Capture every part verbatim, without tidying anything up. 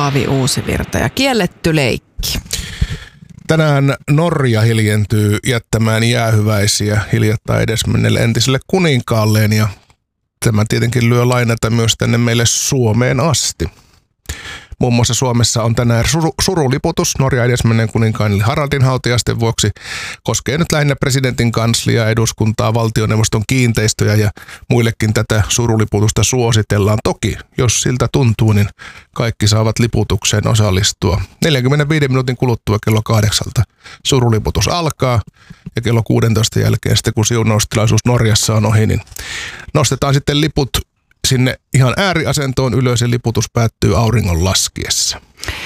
Paavi Uusivirta ja kielletty leikki. Tänään Norja hiljentyy jättämään jäähyväisiä hiljattain edesmenneelle entiselle kuninkaalleen ja tämä tietenkin lyö lainata myös tänne meille Suomeen asti. Muun muassa Suomessa on tänään suru, suruliputus Norja edesmenneen kuninkaan Haraldin hautajaisten vuoksi. Koskee nyt lähinnä presidentin kansliaa, eduskuntaa, valtioneuvoston kiinteistöjä ja muillekin tätä suruliputusta suositellaan. Toki, jos siltä tuntuu, niin kaikki saavat liputukseen osallistua. neljänkymmenenviiden minuutin kuluttua kello kahdeksalta suruliputus alkaa ja kello kuudentoista jälkeen sitten, kun siunaustilaisuus Norjassa on ohi, niin nostetaan sitten liput sinne ihan ääriasentoon ylös ja liputus päättyy auringon laskiessa.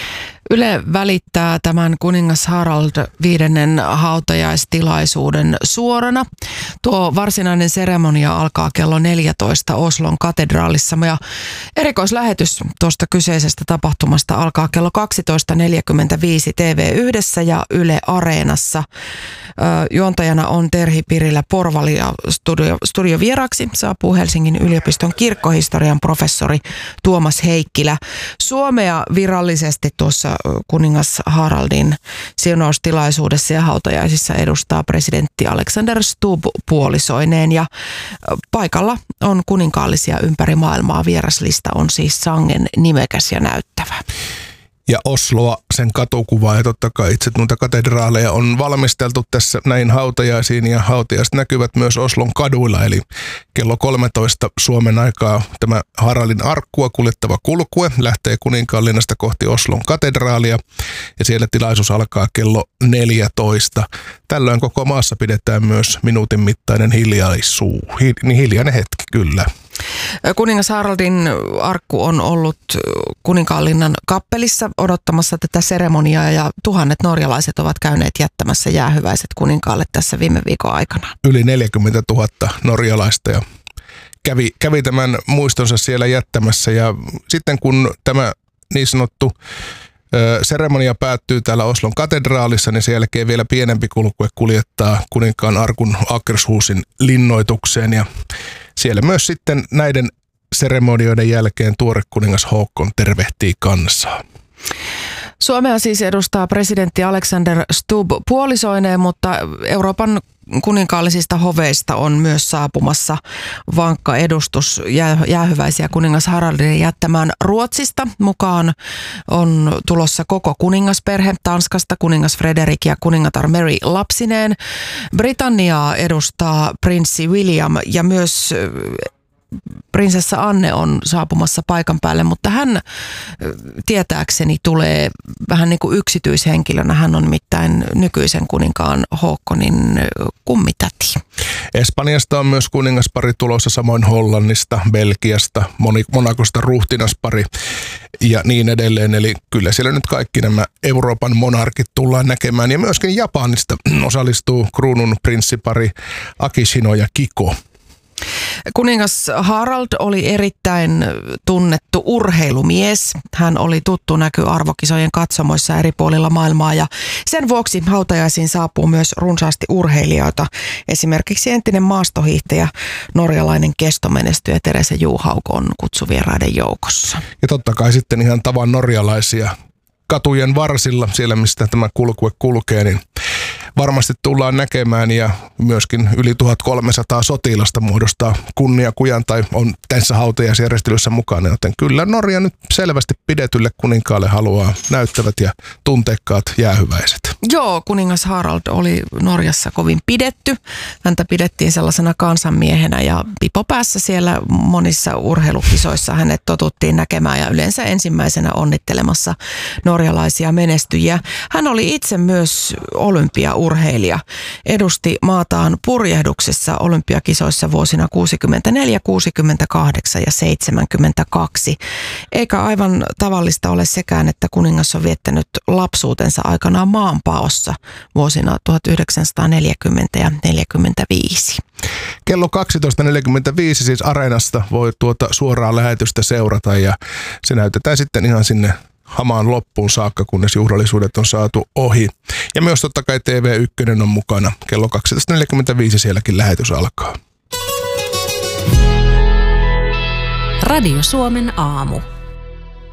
Yle välittää tämän kuningas Harald viidennen hautajaistilaisuuden suorana. Tuo varsinainen seremonia alkaa kello neljätoista Oslon katedraalissa ja erikoislähetys tuosta kyseisestä tapahtumasta alkaa kello kaksitoista neljäkymmentäviisi T V yhdessä ja Yle Areenassa. Juontajana on Terhi Pirilä Porvali ja studio, studiovieraksi saapuu Helsingin yliopiston kirkkohistorian professori Tuomas Heikkilä. Suomea virallisesti tuossa kuningas Haraldin siunaustilaisuudessa ja hautajaisissa edustaa presidentti Alexander Stubb puolisoineen ja paikalla on kuninkaallisia ympäri maailmaa. Vieraslista on siis sangen nimekäs ja näyttävä. Ja Osloa, sen katukuvaa ja totta kai itse noita katedraaleja on valmisteltu tässä näihin hautajaisiin ja hautajaiset näkyvät myös Oslon kaduilla. Eli kello kolmetoista Suomen aikaa tämä Haraldin arkkua kuljettava kulkue lähtee Kuninkaanlinnasta kohti Oslon katedraalia ja siellä tilaisuus alkaa kello neljätoista. Tällöin koko maassa pidetään myös minuutin mittainen hiljaisuu, hi, niin hiljainen hetki kyllä. Kuningas Haraldin arkku on ollut Kuninkaanlinnan kappelissa odottamassa tätä seremoniaa ja tuhannet norjalaiset ovat käyneet jättämässä jäähyväiset kuninkaalle tässä viime viikon aikana. Yli neljäkymmentätuhatta norjalaista ja kävi, kävi tämän muistonsa siellä jättämässä ja sitten kun tämä niin sanottu seremonia päättyy täällä Oslon katedraalissa, niin sen jälkeen vielä pienempi kulkue kuljettaa kuninkaan arkun Akershusin linnoitukseen ja siellä myös sitten näiden seremonioiden jälkeen tuore kuningas Håkon tervehtii kansaa. Suomea siis edustaa presidentti Alexander Stubb puolisoineen, mutta Euroopan kuninkaallisista hoveista on myös saapumassa vankka edustus jäähyväisiä kuningas Haraldin jättämään Ruotsista. Mukaan on tulossa koko kuningasperhe Tanskasta, kuningas Frederik ja kuningatar Mary lapsineen. Britanniaa edustaa prinssi William ja myös prinsessa Anne on saapumassa paikan päälle, mutta hän tietääkseni tulee vähän niin kuin yksityishenkilönä. Hän on nimittäin nykyisen kuninkaan Håkonin kummitäti. Espanjasta on myös kuningaspari tulossa, samoin Hollannista, Belgiasta, Monakosta ruhtinaspari ja niin edelleen. Eli kyllä siellä nyt kaikki nämä Euroopan monarkit tullaan näkemään ja myöskin Japanista osallistuu kruunun prinssipari Akishino ja Kiko. Kuningas Harald oli erittäin tunnettu urheilumies. Hän oli tuttu näky arvokisojen katsomoissa eri puolilla maailmaa ja sen vuoksi hautajaisiin saapuu myös runsaasti urheilijoita. Esimerkiksi entinen maastohiihtäjä, norjalainen kestomenestyjä Teresa Johaug on kutsuvieraiden joukossa. Ja totta kai sitten ihan tavan norjalaisia katujen varsilla, siellä mistä tämä kulkue kulkee, niin varmasti tullaan näkemään ja myöskin yli tuhatkolmesataa sotilasta muodostaa kunniakujan tai on tässä hautajaisjärjestelyssä mukana, joten kyllä Norja nyt selvästi pidetylle kuninkaalle haluaa näyttävät ja tunteikkaat jäähyväiset. Joo, kuningas Harald oli Norjassa kovin pidetty. Häntä pidettiin sellaisena kansanmiehenä ja pipo päässä siellä monissa urheilukisoissa hänet totuttiin näkemään ja yleensä ensimmäisenä onnittelemassa norjalaisia menestyjiä. Hän oli itse myös olympiaurheilija. Edusti maataan purjehduksessa olympiakisoissa vuosina kuusikymmentäneljä, kuusikymmentäkahdeksan ja seitsemänkymmentäkaksi. Eikä aivan tavallista ole sekään, että kuningas on viettänyt lapsuutensa aikanaan maanpaossa vuosina tuhatyhdeksänsataaneljäkymmentä ja neljäkymmentäviisi. Kello kaksitoista neljäkymmentäviisi siis Areenasta voi tuota suoraa lähetystä seurata ja se näytetään sitten ihan sinne hamaan loppuun saakka, kunnes juhlallisuudet on saatu ohi. Ja myös totta kai T V yksi on mukana. Kello kaksitoista neljäkymmentäviisi sielläkin lähetys alkaa. Radio Suomen aamu.